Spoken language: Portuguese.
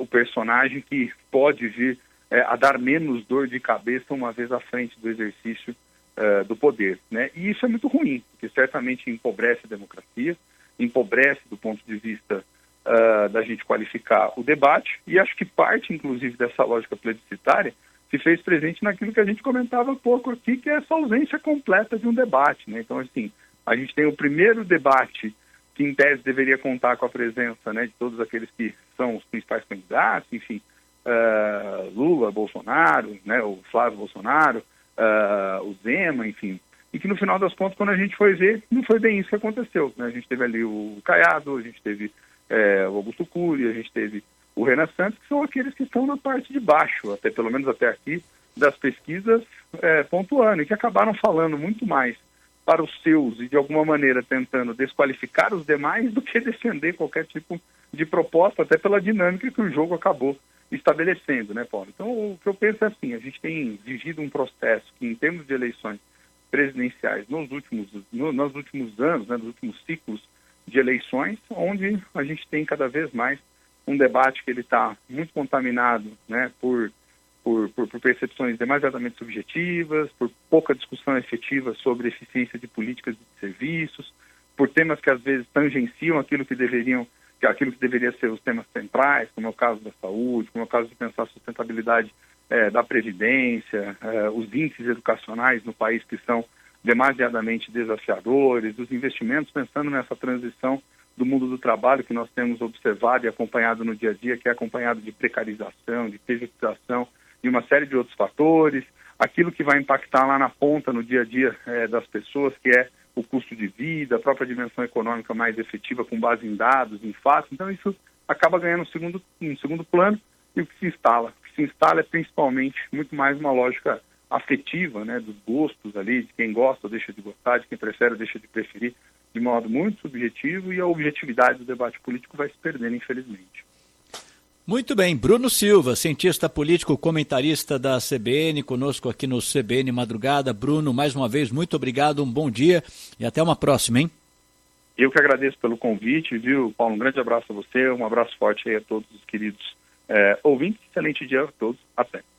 personagem que pode vir a dar menos dor de cabeça uma vez à frente do exercício do poder, né? E isso é muito ruim, porque certamente empobrece a democracia, empobrece do ponto de vista da gente qualificar o debate, e acho que parte, inclusive, dessa lógica plebiscitária se fez presente naquilo que a gente comentava há pouco aqui, que é essa ausência completa de um debate, né? Então, assim, a gente tem o primeiro debate que, em tese, deveria contar com a presença, né, de todos aqueles que são os principais candidatos, enfim, Lula, Bolsonaro, né, o Flávio Bolsonaro, o Zema, enfim, e que no final das contas, quando a gente foi ver, não foi bem isso que aconteceu, né? A gente teve ali o Caiado, a gente teve o Augusto Cury, a gente teve o Renan Santos, que são aqueles que estão na parte de baixo, até pelo menos até aqui, das pesquisas pontuando, e que acabaram falando muito mais para os seus e de alguma maneira tentando desqualificar os demais do que defender qualquer tipo de proposta, até pela dinâmica que o jogo acabou estabelecendo, né, Paulo? Então, o que eu penso é assim, a gente tem vivido um processo que, em termos de eleições presidenciais, nos últimos anos, né, nos últimos ciclos de eleições, onde a gente tem cada vez mais um debate que ele está muito contaminado, né, por percepções demasiadamente subjetivas, por pouca discussão efetiva sobre eficiência de políticas e de serviços, por temas que às vezes tangenciam aquilo que deveria ser os temas centrais, como é o caso da saúde, como é o caso de pensar a sustentabilidade da previdência, os índices educacionais no país que são demasiadamente desafiadores, os investimentos pensando nessa transição do mundo do trabalho que nós temos observado e acompanhado no dia a dia, que é acompanhado de precarização, de pejotização e uma série de outros fatores, aquilo que vai impactar lá na ponta, no dia a dia das pessoas, que é o custo de vida, a própria dimensão econômica mais efetiva com base em dados, em fatos. Então isso acaba ganhando um segundo plano, e o que se instala? O que se instala é principalmente muito mais uma lógica afetiva, né, dos gostos ali, de quem gosta ou deixa de gostar, de quem prefere ou deixa de preferir, de modo muito subjetivo, e a objetividade do debate político vai se perdendo, infelizmente. Muito bem, Bruno Silva, cientista político, comentarista da CBN, conosco aqui no CBN Madrugada. Bruno, mais uma vez, muito obrigado, um bom dia e até uma próxima, hein? Eu que agradeço pelo convite, viu, Paulo? Um grande abraço a você, um abraço forte aí a todos os queridos ouvintes. Excelente dia a todos, até.